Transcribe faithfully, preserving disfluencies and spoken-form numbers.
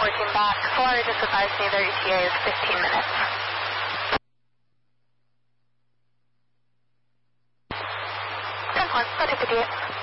fourteen back. Flyer just advised me their E T A is fifteen minutes. ten one, I'll take the D eight.